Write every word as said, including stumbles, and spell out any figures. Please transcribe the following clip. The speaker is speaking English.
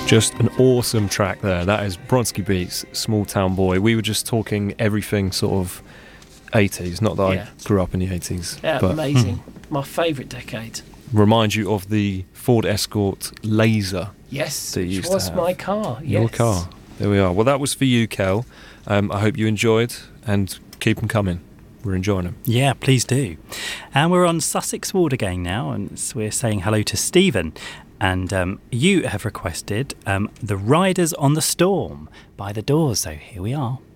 Just an awesome track there. That is Bronski Beats, Small Town Boy. We were just talking everything sort of eighties, not that Yeah. I grew up in the eighties. Yeah, but amazing. My favourite decade. remind you of the Ford Escort Laser. Yes, that you which used to was have. my car. Your Yes. car. There we are. Well, that was for you, Kel. Um, I hope you enjoyed, and keep them coming. We're enjoying them. Yeah, please do. And we're on Sussex Ward again now, and so we're saying hello to Stephen. And um, you have requested um, The Riders on the Storm by The Doors, so here we are.